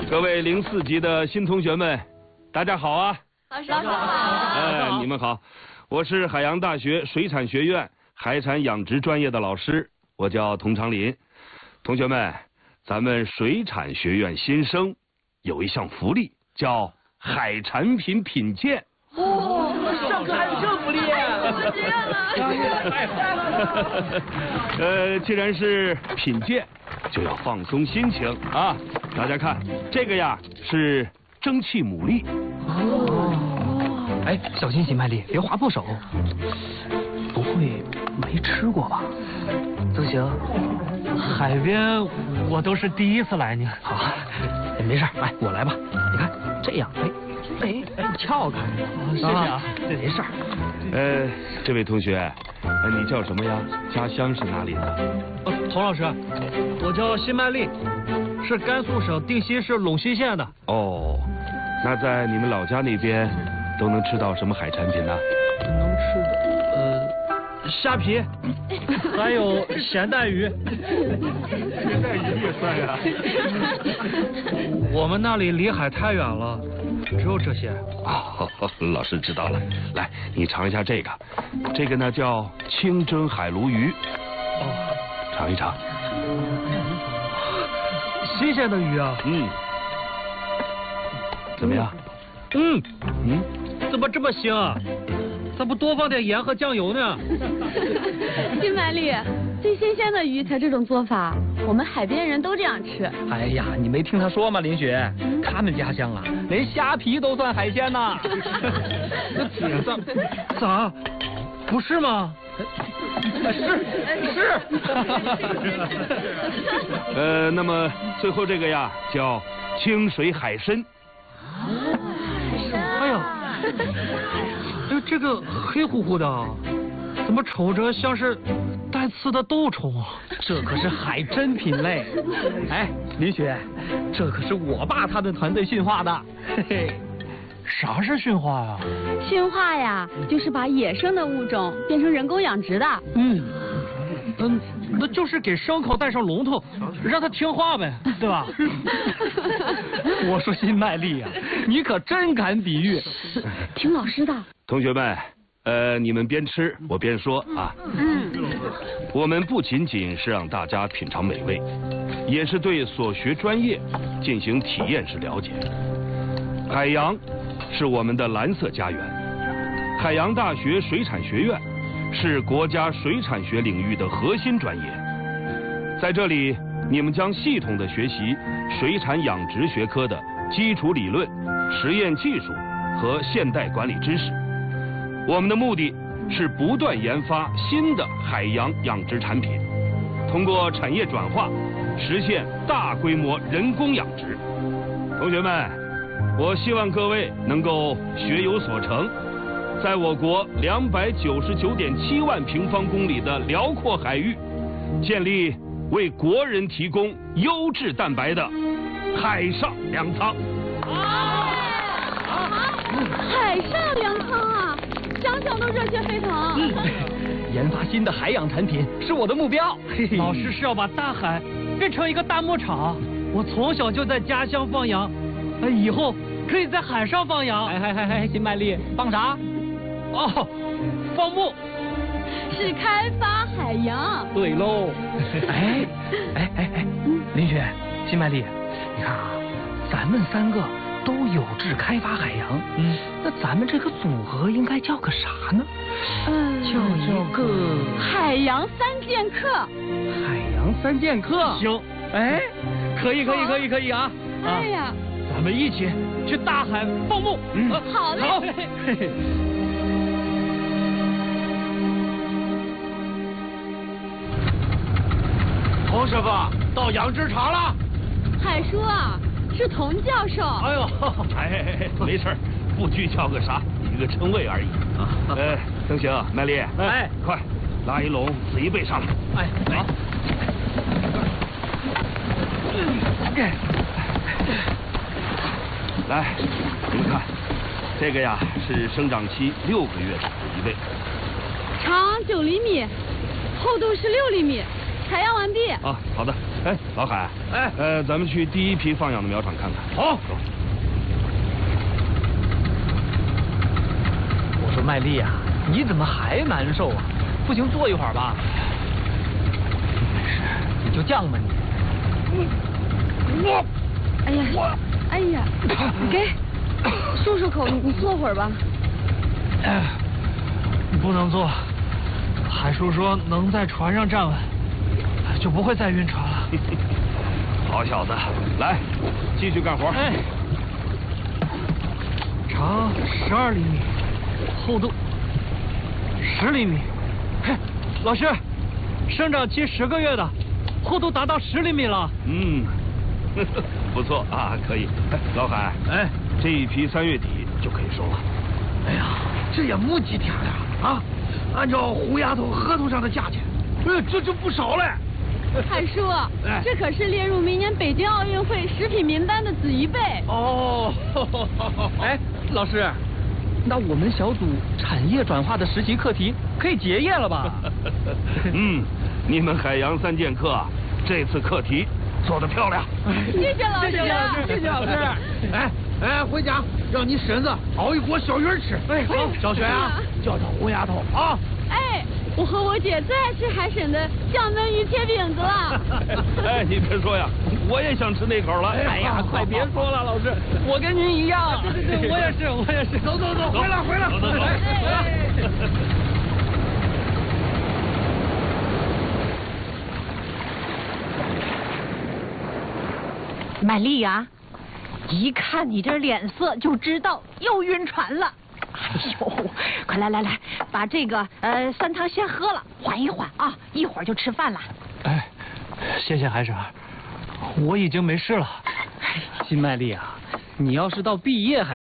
各位04级的新同学们，大家好啊！ 老师好。 你们好，我是海洋大学水产学院海产养殖专业的老师，我叫童长林。同学们，咱们水产学院新生有一项福利，叫海产品品鉴。 哦，上课还有这福利！ 既然是品鉴，就要放松心情啊！大家看，这个呀是蒸汽牡蛎。 哦，哎，小心邢麦丽，别划破手。不会没吃过吧？都行。海边我都是第一次来呢。好，没事，哎，我来吧。你看这样，哎，撬开。谢谢啊，没事。 这位同学，你叫什么呀？家乡是哪里的？ 童老师，我叫辛麦丽，是甘肃省定西市陇西县的。 哦，那在你们老家那边都能吃到什么海产品呢？ 能吃的，虾皮，还有咸带鱼。 咸带鱼也算呀。 我们那里离海太远了，只有这些。 哦，老师知道了。来，你尝一下这个，这个呢叫清蒸海鲈鱼。 哦， 尝一尝。 新鲜的鱼啊。 怎么样？ 怎么这么香啊？咋不多放点盐和酱油呢？ 辛麦丽，最新鲜的鱼才这种做法，我们海边人都这样吃。 哎呀，你没听他说吗，林雪？他们家乡啊，连虾皮都算海鲜呐。 咋？不是吗？ 是。 那么最后这个呀叫清水海参。 哎呀，这个黑乎乎的，怎么瞅着像是带刺的豆虫啊？ 这可是海珍品类。哎，林雪，这可是我爸他们团队驯化的。嘿嘿。 啥是驯化呀？ 驯化呀，就是把野生的物种变成人工养殖的。 那就是给牲口戴上龙头，让它听话呗，对吧？ 我说辛麦丽呀，你可真敢比喻。 听老师的。 同学们，你们边吃我边说啊。我们不仅仅是让大家品尝美味，也是对所学专业进行体验式了解。海洋是我们的蓝色家园，海洋大学水产学院是国家水产学领域的核心专业。在这里，你们将系统地学习水产养殖学科的基础理论、实验技术和现代管理知识。我们的目的是不断研发新的海洋养殖产品，通过产业转化，实现大规模人工养殖。同学们，我希望各位能够学有所成，在我国299.7万平方公里的辽阔海域，建立为国人提供优质蛋白的海上粮仓。 海上粮仓啊，想想都热血沸腾。 研发新的海洋产品是我的目标。 老师是要把大海变成一个大牧场。我从小就在家乡放羊，以后可以在海上放羊。 辛麦丽，放啥？ 哦，放牧。 是开发海洋。 对喽。哎，林雪，辛麦丽，你看啊，咱们3个都有志开发海洋。那咱们这个组合应该叫个啥呢？叫一个海洋3剑客。 海洋3剑客。 行。 哎，可以啊！ 哎呀， 咱们一起去大海放牧。 好嘞。 好。童师傅到养殖场了。 海叔啊，是童教授。 哎呦， 没事，不拘叫个啥，一个称谓而已。登行，麦丽，快拉一笼子怡贝上来。 好。 来，你们看，这个呀是生长期6个月的子怡贝， 长9厘米，厚度是6厘米， 采样完毕。 啊，好的。哎，老海，咱们去第一批放养的苗场看看。 好。 走。 我说麦丽啊，你怎么还难受啊？不行，坐一会儿吧。没事，你就犟吧你。 哎呀，给漱漱口，你坐会儿吧。 不能坐。海叔说能在船上站稳，就不会再晕船了。 好小子，来，继续干活。 哎，长12厘米，厚度10厘米。嘿，老师，生长期10个月的，厚度达到10厘米了。 嗯，不错啊，可以。哎，老海，这一批3月底就可以收了。 哎呀，这也没几天了啊！按照胡丫头合同上的价钱，这就不少了。 海叔，这可是列入明年北京奥运会食品名单的紫鱼贝。 哦，哎，老师，那我们小组产业转化的实习课题可以结业了吧？ 你们海洋3剑客这次课题做得漂亮。 谢谢老师， 谢谢老师。 回家让你婶子熬一锅小鱼吃。 哎，好， 小雪啊，叫胡丫头啊。 哎，我和我姐最爱吃海沈的酱焖鱼贴饼子了。 哎，你别说呀，我也想吃那口了。 哎呀，快别说了，老师，我跟您一样。对，我也是。 走，回来。 走。 麦丽呀，一看你这脸色就知道又晕船了。哎呦，快来，把这个酸汤先喝了，缓一缓啊，一会儿就吃饭了。 哎，谢谢海婶，我已经没事了。金麦丽啊，你要是到毕业还